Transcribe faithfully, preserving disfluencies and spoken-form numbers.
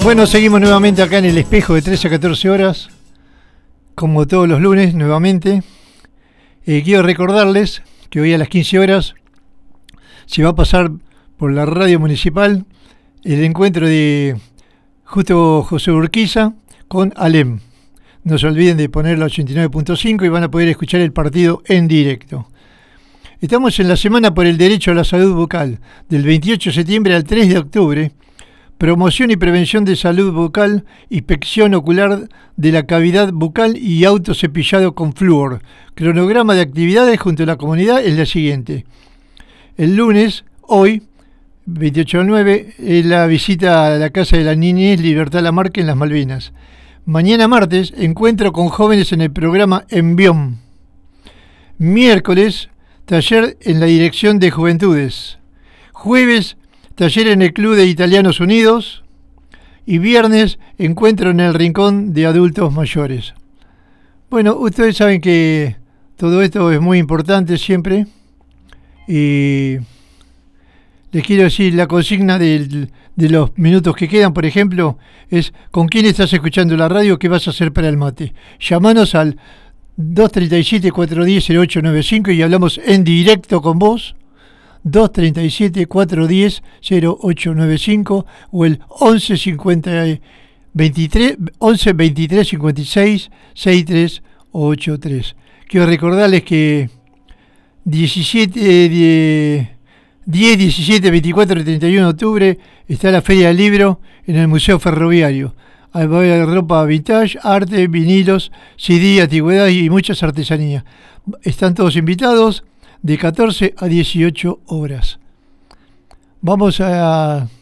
Bueno, seguimos nuevamente acá en El Espejo de trece a catorce horas, como todos los lunes nuevamente. Eh, quiero recordarles que hoy a las quince horas se va a pasar por la radio municipal el encuentro de Justo José Urquiza con Alem. No se olviden de poner la ochenta y nueve punto cinco y van a poder escuchar el partido en directo. Estamos en la Semana por el Derecho a la Salud Bucal, del veintiocho de septiembre al tres de octubre. Promoción y prevención de salud bucal, inspección ocular de la cavidad bucal y autocepillado con flúor. Cronograma de actividades junto a la comunidad es la siguiente. El lunes, hoy, veintiocho del nueve, es la visita a la Casa de la Niñez Libertad Lamarque en las Malvinas. Mañana martes, encuentro con jóvenes en el programa Envión. Miércoles, taller en la Dirección de Juventudes. Jueves, taller en el Club de Italianos Unidos. Y viernes, encuentro en el Rincón de Adultos Mayores. Bueno, ustedes saben que todo esto es muy importante siempre. Y les quiero decir, la consigna del, de los minutos que quedan, por ejemplo, es ¿con quién estás escuchando la radio? ¿Qué vas a hacer para el mate? Llamanos al dos tres siete, cuatro uno cero, cero ocho nueve cinco y hablamos en directo con vos. dos tres siete, cuatro uno cero, cero ocho nueve cinco o el once cincuenta veintitrés, once veintitrés cincuenta y seis sesenta y tres ochenta y tres. Quiero recordarles que diecisiete, diez, diecisiete, veinticuatro y treinta y uno de octubre está la Feria del Libro en el Museo Ferroviario. Va a haber ropa vintage, arte, vinilos, C D, antigüedades y muchas artesanías. Están todos invitados de catorce a dieciocho horas. Vamos a